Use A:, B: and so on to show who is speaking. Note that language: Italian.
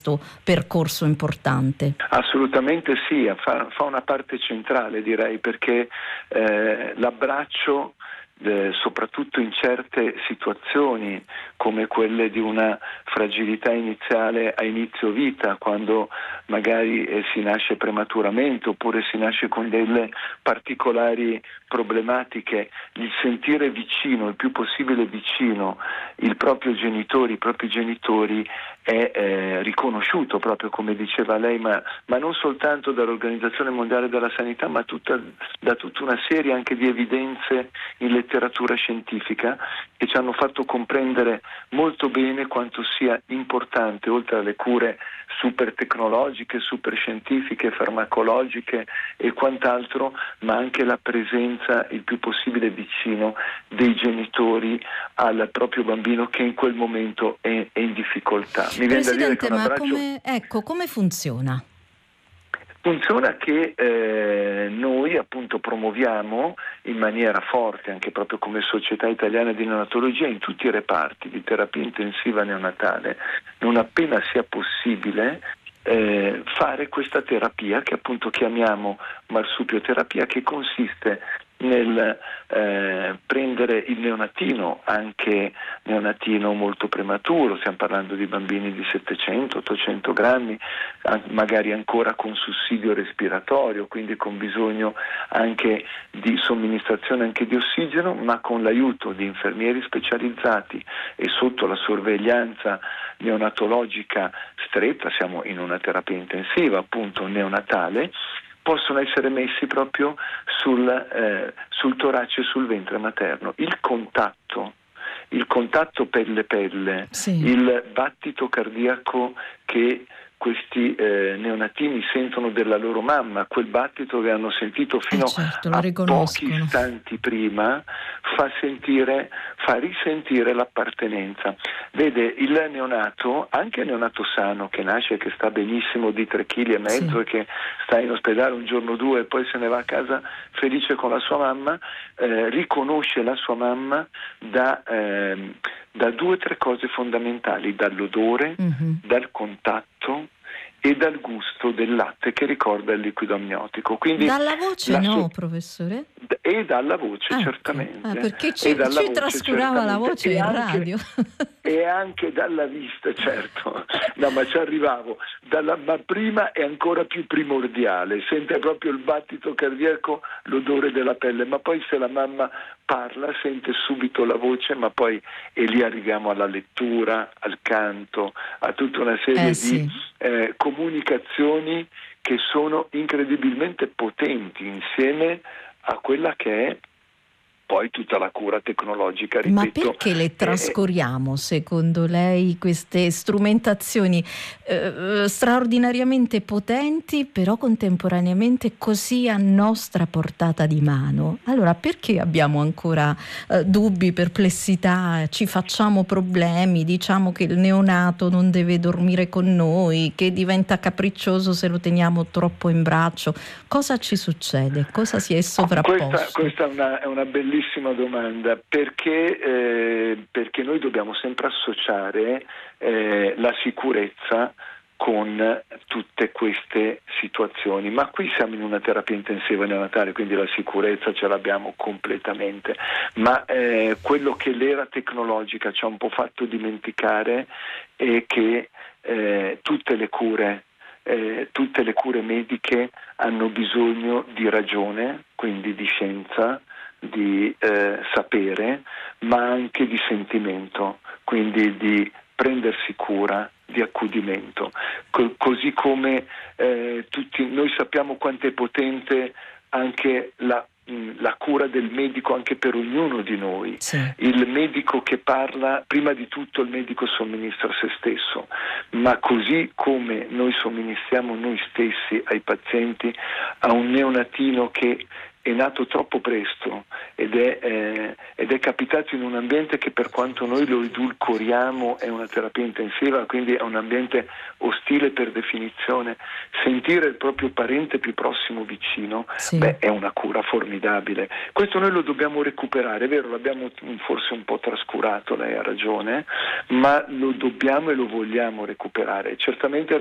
A: percorso importante.
B: Assolutamente sì, fa una parte centrale, direi, perché l'abbraccio, soprattutto in certe situazioni come quelle di una fragilità iniziale a inizio vita, quando magari si nasce prematuramente oppure si nasce con delle particolari problematiche, il sentire vicino, il più possibile vicino i propri genitori è riconosciuto, proprio come diceva lei, ma non soltanto dall'Organizzazione Mondiale della Sanità, ma da tutta una serie anche di evidenze in letteratura scientifica che ci hanno fatto comprendere molto bene quanto sia importante, oltre alle cure super tecnologiche, super scientifiche, farmacologiche e quant'altro, ma anche la presenza il più possibile vicino dei genitori al proprio bambino che in quel momento è in difficoltà. Mi viene da dire che un abbraccio...
A: come funziona?
B: Funziona che noi appunto promuoviamo in maniera forte, anche proprio come Società Italiana di Neonatologia, in tutti i reparti di terapia intensiva neonatale, non appena sia possibile fare questa terapia che appunto chiamiamo marsupioterapia, che consiste nel prendere il neonatino, anche neonatino molto prematuro, stiamo parlando di bambini di 700-800 grammi, magari ancora con sussidio respiratorio, quindi con bisogno anche di somministrazione anche di ossigeno, ma con l'aiuto di infermieri specializzati e sotto la sorveglianza neonatologica stretta, siamo in una terapia intensiva appunto neonatale, possono essere messi proprio sul torace e sul ventre materno. Il contatto pelle-pelle,
A: sì,
B: il battito cardiaco che questi neonatini sentono della loro mamma, quel battito che hanno sentito fino a pochi istanti prima, fa risentire l'appartenenza. Vede, il neonato, anche il neonato sano che nasce e che sta benissimo di 3,5 kg
A: sì,
B: e che sta in ospedale un giorno o due e poi se ne va a casa felice con la sua mamma, riconosce la sua mamma da 2 o 3 cose fondamentali: dall'odore, dal contatto e dal gusto del latte che ricorda il liquido amniotico. Quindi
A: dalla voce professore?
B: E dalla voce,
A: ecco,
B: certamente.
A: perché ci trascurava la voce in radio.
B: E anche dalla vista, certo. No, ma ci arrivavo. Ma prima è ancora più primordiale, sente proprio il battito cardiaco, l'odore della pelle, ma poi se la mamma parla sente subito la voce, ma poi e lì arriviamo alla lettura, al canto, a tutta una serie di comunicazioni che sono incredibilmente potenti insieme a quella che è poi tutta la cura tecnologica, ripeto.
A: Ma perché le trascuriamo, secondo lei, queste strumentazioni straordinariamente potenti, però contemporaneamente così a nostra portata di mano? Allora, perché abbiamo ancora dubbi, perplessità, ci facciamo problemi, diciamo che il neonato non deve dormire con noi, che diventa capriccioso se lo teniamo troppo in braccio? Cosa ci succede? Cosa si è sovrapposto?
B: Questa è una bellissima domanda, perché noi dobbiamo sempre associare la sicurezza con tutte queste situazioni, ma qui siamo in una terapia intensiva neonatale, quindi la sicurezza ce l'abbiamo completamente, ma quello che l'era tecnologica ci ha un po' fatto dimenticare è che tutte le cure mediche hanno bisogno di ragione, quindi di scienza, di sapere, ma anche di sentimento, quindi di prendersi cura, di accudimento. Così come tutti noi sappiamo quanto è potente anche la cura del medico anche per ognuno di noi.
A: Sì.
B: Il medico che parla, prima di tutto il medico somministra se stesso, ma così come noi somministriamo noi stessi ai pazienti, a un neonatino che è nato troppo presto ed è capitato in un ambiente che, per quanto noi lo edulcoriamo, è una terapia intensiva, quindi è un ambiente ostile per definizione. Sentire il proprio parente più prossimo vicino, è una cura formidabile. Questo noi lo dobbiamo recuperare, è vero, l'abbiamo forse un po' trascurato, lei ha ragione, ma lo dobbiamo e lo vogliamo recuperare. Certamente